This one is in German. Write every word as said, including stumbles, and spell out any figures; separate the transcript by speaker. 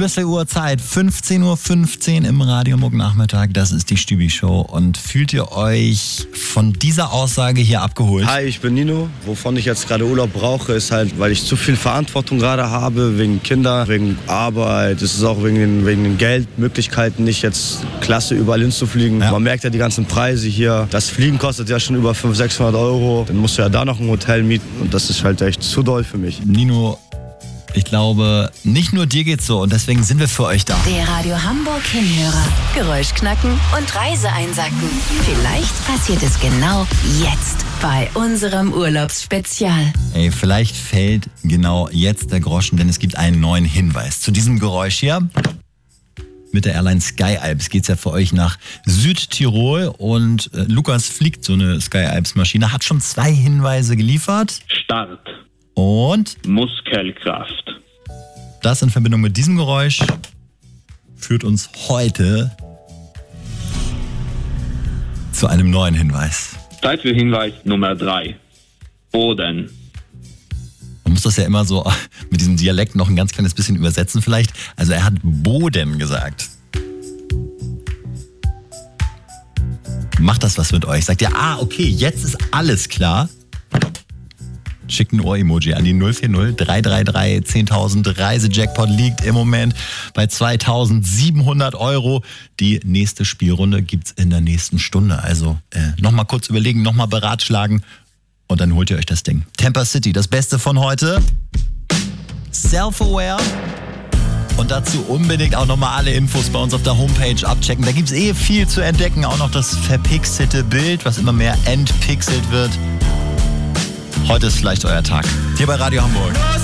Speaker 1: Schlüsseluhrzeit, fünfzehn Uhr fünfzehn im Radio Muck Nachmittag. Das ist die Stübi-Show. Und fühlt ihr euch von dieser Aussage hier abgeholt?
Speaker 2: Hi, ich bin Nino. Wovon ich jetzt gerade Urlaub brauche, ist halt, weil ich zu viel Verantwortung gerade habe, wegen Kinder, wegen Arbeit. Es ist auch wegen den, wegen den Geldmöglichkeiten, nicht jetzt klasse überall hinzufliegen. Ja. Man merkt ja die ganzen Preise hier. Das Fliegen kostet ja schon über fünfhundert, sechshundert Euro. Dann musst du ja da noch ein Hotel mieten. Und das ist halt echt zu doll für mich.
Speaker 1: Nino, ich glaube, nicht nur dir geht's so und deswegen sind wir für euch da.
Speaker 3: Der Radio Hamburg Hinhörer. Geräusch knacken und Reise einsacken. Vielleicht passiert es genau jetzt bei unserem Urlaubsspezial.
Speaker 1: Ey, vielleicht fällt genau jetzt der Groschen, denn es gibt einen neuen Hinweis. Zu diesem Geräusch hier. Mit der Airline Sky Alps geht's ja für euch nach Südtirol und äh, Lukas fliegt so eine Sky Alps Maschine, hat schon zwei Hinweise geliefert.
Speaker 4: Start.
Speaker 1: Und
Speaker 4: Muskelkraft.
Speaker 1: Das in Verbindung mit diesem Geräusch führt uns heute zu einem neuen Hinweis.
Speaker 4: Zeit für Hinweis Nummer drei. Boden.
Speaker 1: Man muss das ja immer so mit diesem Dialekt noch ein ganz kleines bisschen übersetzen vielleicht. Also er hat Boden gesagt. Macht das was mit euch? Sagt ihr, ah, okay, jetzt ist alles klar. Schickt ein Ohr-Emoji an die null vier null drei drei drei zehntausend. Reisejackpot liegt im Moment bei zweitausendsiebenhundert Euro. Die nächste Spielrunde gibt's in der nächsten Stunde. Also äh, nochmal kurz überlegen, nochmal beratschlagen und dann holt ihr euch das Ding. Tampa City, das Beste von heute. Self-Aware. Und dazu unbedingt auch nochmal alle Infos bei uns auf der Homepage abchecken. Da gibt's eh viel zu entdecken. Auch noch das verpixelte Bild, was immer mehr entpixelt wird. Heute ist vielleicht euer Tag. Hier bei Radio Hamburg.